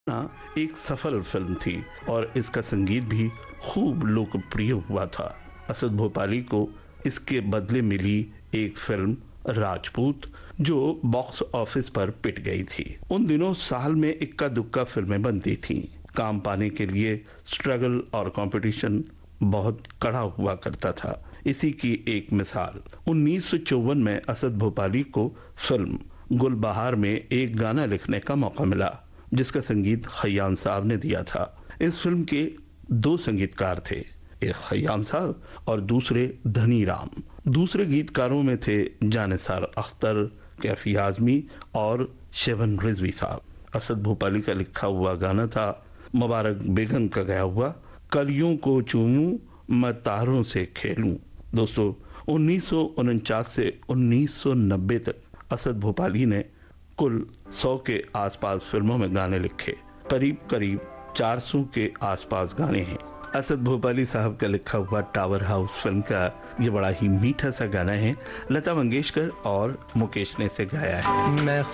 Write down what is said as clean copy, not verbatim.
एक सफल फिल्म थी और इसका संगीत भी खूब लोकप्रिय हुआ था। असद भोपाली को इसके बदले मिली एक फिल्म राजपूत, जो बॉक्स ऑफिस पर पिट गई थी। उन दिनों साल में इक्का दुक्का फिल्में बनती थीं। काम पाने के लिए स्ट्रगल और कंपटीशन बहुत कड़ा हुआ करता था। इसी की एक मिसाल 1954 में असद भोपाली को फिल्म गुलबहार में एक गाना लिखने का मौका मिला, जिसका संगीत खयाम साहब ने दिया था। इस फिल्म के दो संगीतकार थे, एक खयाम साहब और दूसरे धनी राम। दूसरे गीतकारों में थे जानिसार अख्तर, कैफी आजमी और शेवन रिजवी साहब। असद भोपाली का लिखा हुआ गाना था मुबारक बेगम का गाया हुआ कलियों को चूमूं मैं तारों से खेलूं। दोस्तों, 1949 से 1990 तक असद भोपाली ने कुल 100 के आसपास फिल्मों में गाने लिखे। करीब 400 के आसपास गाने हैं। असद भोपाली साहब का लिखा हुआ टावर हाउस फिल्म का ये बड़ा ही मीठा सा गाना है। लता मंगेशकर और मुकेश ने इसे गाया है।